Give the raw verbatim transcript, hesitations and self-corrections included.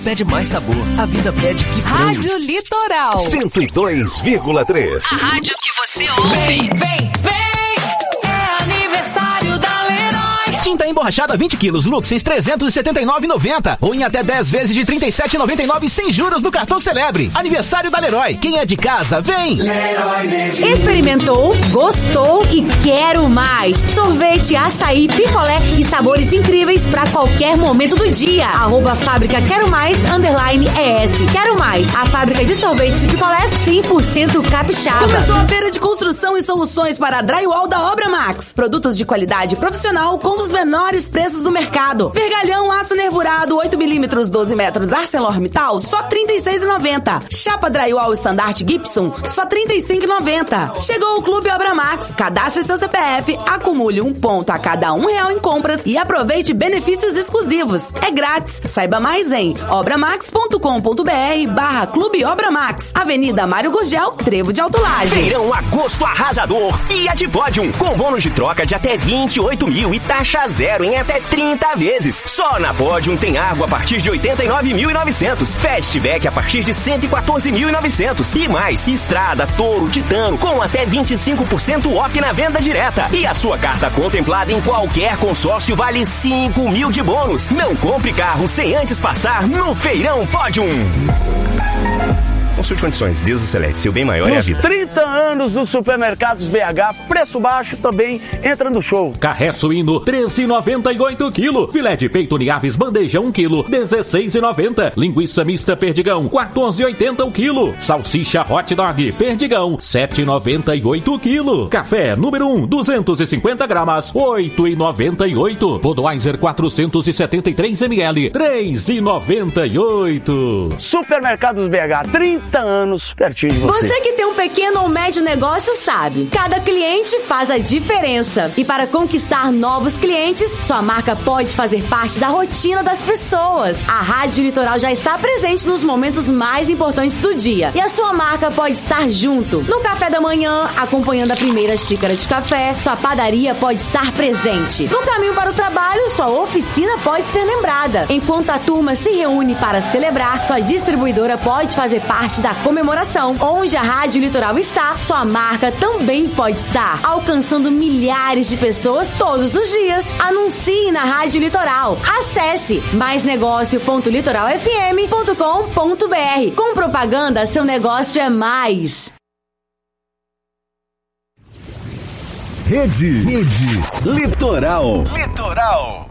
Pede mais sabor. A vida pede que frango. Rádio Litoral. cento e dois vírgula três. A rádio que você ouve. Vem, vem, vem. É aniversário da Leroy. Tinta emborrachada vinte quilos, Luxes trezentos e setenta e nove reais e noventa centavos. Ou em até dez vezes de trinta e sete reais e noventa e nove centavos sem juros no cartão Celebre. Aniversário da Leroy. Quem é de casa, vem. Leroy. Experimentou, gostou e quero mais. Sorvete, açaí, picolé e sabores incríveis para qualquer momento do dia. Arroba Fábrica Quero Mais, underline E S. Quero Mais. A fábrica de sorvetes e picolés cem por cento capixaba. Começou a feira de construção e soluções para drywall da Obra Max. Produtos de qualidade profissional com os menores preços do mercado. Vergalhão, aço nervurado, oito milímetros, doze metros, ArcelorMittal, só trinta e seis reais e noventa centavos. Chapa drywall estandarte Gibson, só trinta e cinco reais e noventa centavos. Chegou o Clube Obra Max. Cadastre seu C P F, acumule um ponto a cada um real em compras e aproveite benefícios exclusivos. É grátis. Saiba mais em obramax.com.br barra Clube Obra Max. Avenida Mário Gurgel, Trevo de Autolagem. Feirão Agosto Arrasador. Fiat Podium. Com bônus de troca de até vinte e oito mil e taxa zero em até trinta vezes. Só na Podium tem água a partir de oitenta e nove mil e novecentos. Fastback a partir de cento e quatorze mil e novecentos. E mais, Estrada, Toro, Titano com até vinte e cinco por cento off na venda direta. E a sua carta contemplada em qualquer consórcio vale cinco mil de bônus. Não compre carro sem antes passar no Feirão Podium. Consulte condições, Deus do Celeste, seu bem maior Nos é a vida. trinta anos dos supermercados B H, preço baixo também entra no show. Carré suíno, treze reais e noventa e oito quilo. Filé de peito Niaves, bandeja um quilo, dezesseis reais e noventa centavos. Linguiça mista Perdigão, quatorze reais e oitenta centavos o quilo. Salsicha hot dog Perdigão, sete reais e noventa e oito quilo. Café número um, duzentos e cinquenta gramas, oito reais e noventa e oito. Budweiser quatrocentos e setenta e três mililitros, três reais e noventa e oito. Supermercados B H, trinta anos pertinho de você. Você que tem um pequeno ou médio negócio sabe, cada cliente faz a diferença. E para conquistar novos clientes, sua marca pode fazer parte da rotina das pessoas. A Rádio Litoral já está presente nos momentos mais importantes do dia. E a sua marca pode estar junto. No café da manhã, acompanhando a primeira xícara de café, sua padaria pode estar presente. No caminho para o trabalho, sua oficina pode ser lembrada. Enquanto a turma se reúne para celebrar, sua distribuidora pode fazer parte da comemoração. Onde a Rádio Litoral está, sua marca também pode estar, alcançando milhares de pessoas todos os dias. Anuncie na Rádio Litoral. Acesse mais negócio ponto litoral f m ponto com ponto b r. Com propaganda, seu negócio é mais. Rede, Rede Litoral. Litoral.